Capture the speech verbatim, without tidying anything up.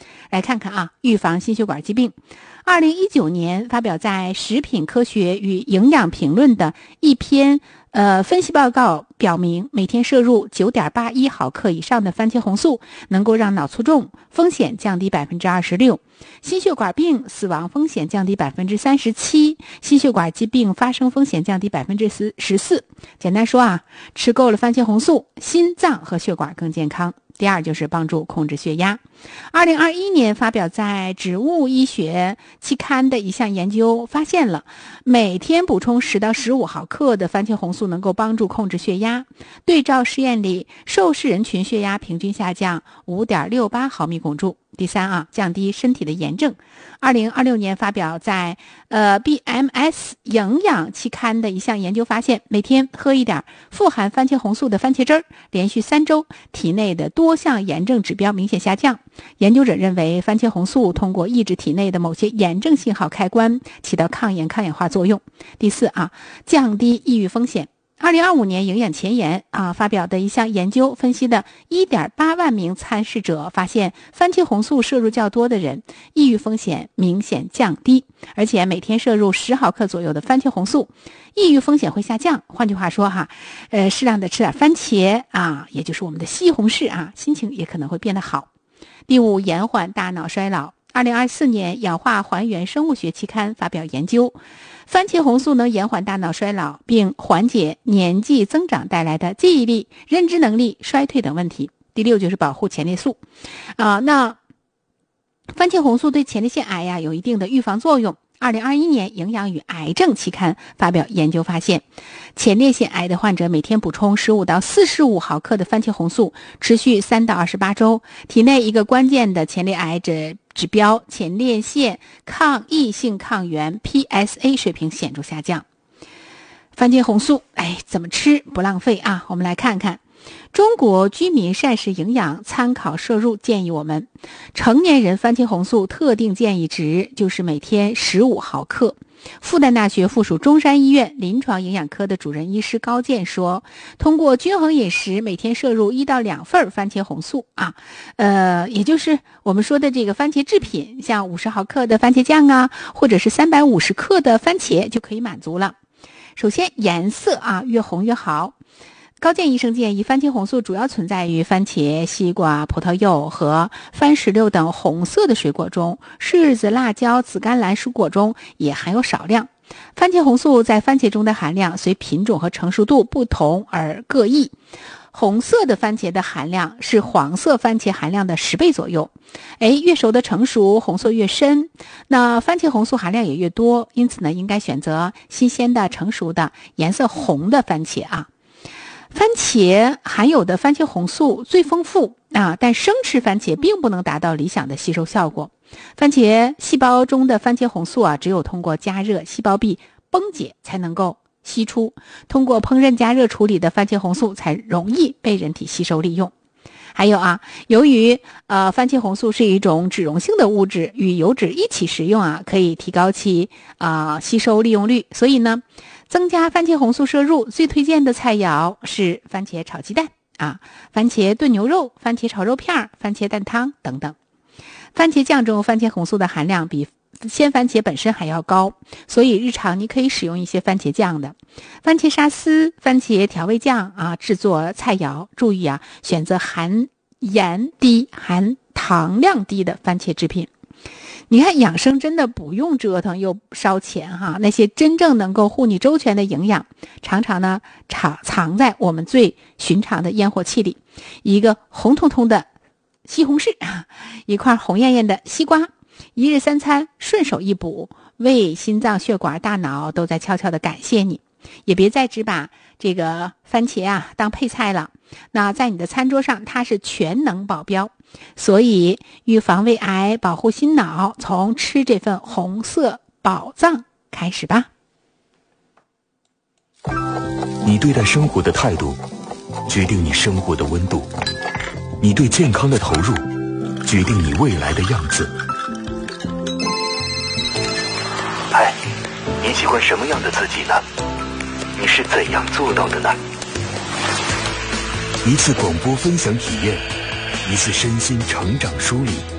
来看看啊，预防心血管疾病。二零一九年发表在《食品科学与营养评论》的一篇呃分析报告表明，每天摄入 九点八一 毫克以上的番茄红素能够让脑卒中风险降低 百分之二十六， 心血管病死亡风险降低 百分之三十七， 心血管疾病发生风险降低 百分之十四。 简单说啊，吃够了番茄红素，心脏和血管更健康。第二就是帮助控制血压。二零二一年发表在《植物医学》期刊的一项研究发现了，每天补充十到十五毫克的番茄红素能够帮助控制血压。对照试验里，受试人群血压平均下降 五点六八毫米汞柱。第三啊，降低身体的炎症。二零二六年发表在呃 B M S 营养期刊的一项研究发现，每天喝一点富含番茄红素的番茄汁儿，连续三周，体内的多项炎症指标明显下降。研究者认为，番茄红素通过抑制体内的某些炎症信号开关，起到抗炎抗氧化作用。第四啊，降低抑郁风险。二零二五年营养前沿啊发表的一项研究分析的 一点八万名参试者发现，番茄红素摄入较多的人抑郁风险明显降低，而且每天摄入十毫克左右的番茄红素，抑郁风险会下降。换句话说哈，呃，适量的吃点番茄啊，也就是我们的西红柿啊，心情也可能会变得好。第五，延缓大脑衰老。二零二四年氧化还原生物学期刊发表研究，番茄红素能延缓大脑衰老，并缓解年纪增长带来的记忆力、认知能力衰退等问题。第六就是保护前列腺啊、呃，那番茄红素对前列腺癌呀有一定的预防作用。二零二一年《营养与癌症》期刊发表研究发现，前列腺癌的患者每天补充十五到四十五毫克的番茄红素，持续三到二十八周，体内一个关键的前列癌指指标前列腺抗抑性抗原 P S A 水平显著下降。番茄红素，哎，怎么吃不浪费啊？我们来看看。中国居民膳食营养参考摄入建议我们，成年人番茄红素特定建议值就是每天十五毫克。复旦大学附属中山医院临床营养科的主任医师高健说，通过均衡饮食，每天摄入一到两份番茄红素啊，呃，也就是我们说的这个番茄制品，像五十毫克的番茄酱啊，或者是三百五十克的番茄就可以满足了。首先颜色啊，越红越好。高健医生建议，番茄红素主要存在于番茄、西瓜、葡萄柚和番石榴等红色的水果中，柿子、辣椒、紫甘蓝蔬果中也含有少量。番茄红素在番茄中的含量随品种和成熟度不同而各异。红色的番茄的含量是黄色番茄含量的十倍左右。哎，越熟的成熟，红色越深，那番茄红素含量也越多，因此呢，应该选择新鲜的、成熟的、颜色红的番茄啊。番茄含有的番茄红素最丰富啊，但生吃番茄并不能达到理想的吸收效果。番茄细胞中的番茄红素啊，只有通过加热，细胞壁崩解才能够吸出，通过烹饪加热处理的番茄红素才容易被人体吸收利用。还有啊，由于呃番茄红素是一种脂溶性的物质，与油脂一起食用啊，可以提高其啊、呃、吸收利用率，所以呢，增加番茄红素摄入最推荐的菜肴是番茄炒鸡蛋啊，番茄炖牛肉、番茄炒肉片、番茄蛋汤等等。番茄酱中番茄红素的含量比鲜番茄本身还要高，所以日常你可以使用一些番茄酱的。番茄沙司、番茄调味酱啊，制作菜肴注意啊，选择含盐低、含糖量低的番茄制品。你看养生真的不用折腾又烧钱哈，那些真正能够护你周全的营养，常常呢藏藏在我们最寻常的烟火气里。一个红彤彤的西红柿，一块红艳艳的西瓜，一日三餐顺手一补，胃、心脏、血管、大脑都在悄悄地感谢你。也别再只把这个番茄啊当配菜了，那在你的餐桌上它是全能保镖。所以预防胃癌，保护心脑，从吃这份红色宝藏开始吧。 你对待生活的态度决定你生活的温度，你对健康的投入决定你未来的样子。嗨，你喜欢什么样的自己呢？你是怎样做到的呢？一次广播分享体验，一次身心成长梳理，